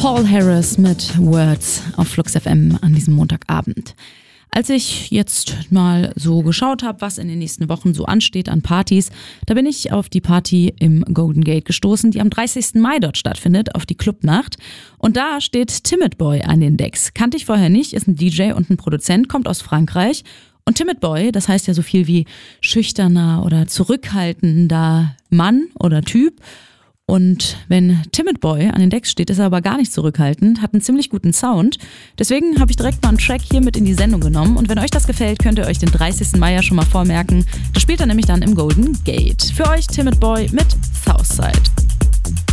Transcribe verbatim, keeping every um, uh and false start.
Paul Harris mit Words auf Flux F M an diesem Montagabend. Als ich jetzt mal so geschaut habe, was in den nächsten Wochen so ansteht an Partys, da bin ich auf die Party im Golden Gate gestoßen, die am dreißigsten Mai dort stattfindet, auf die Clubnacht. Und da steht Timid Boy an den Decks. Kannte ich vorher nicht, ist ein D J und ein Produzent, kommt aus Frankreich. Und Timid Boy, das heißt ja so viel wie schüchterner oder zurückhaltender Mann oder Typ. Und wenn Timid Boy an den Decks steht, ist er aber gar nicht zurückhaltend, hat einen ziemlich guten Sound. Deswegen habe ich direkt mal einen Track hier mit in die Sendung genommen. Und wenn euch das gefällt, könnt ihr euch den dreißigsten Mai ja schon mal vormerken. Das spielt er nämlich dann im Golden Gate. Für euch Timid Boy mit Southside.